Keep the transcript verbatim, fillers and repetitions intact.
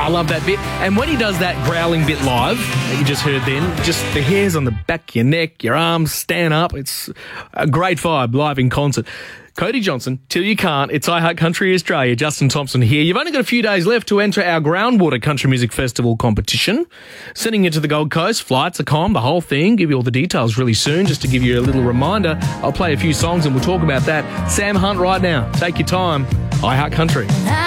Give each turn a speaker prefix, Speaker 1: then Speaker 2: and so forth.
Speaker 1: I love that bit. And when he does that growling bit live that you just heard then, just the hairs on the back of your neck, your arms stand up. It's a great vibe live in concert. Cody Johnson, Till You Can't. It's I Heart Country Australia. Justin Thompson here. You've only got a few days left to enter our Groundwater Country Music Festival competition. Sending you to the Gold Coast, flights, a com, the whole thing. Give you all the details really soon. Just to give you a little reminder, I'll play a few songs and we'll talk about that. Sam Hunt right now. Take your time. I Heart Country.